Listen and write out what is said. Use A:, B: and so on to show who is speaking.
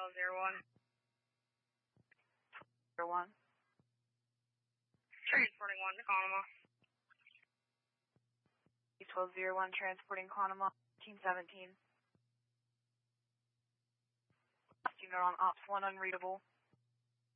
A: 1201.
B: 01.
A: Transporting 1 to Conemaugh.
B: 1201, transporting Conemaugh, 1917. Unit on Ops 1 unreadable.